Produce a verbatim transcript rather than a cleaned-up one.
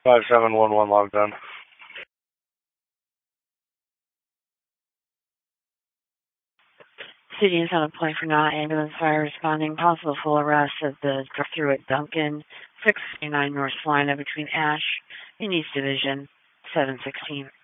five seven one one logged on. City is on a point for now. Ambulance fire responding. Possible full arrest of the drive-through at Duncan, six sixty-nine North Salina between Ash and East Division, seven sixteen.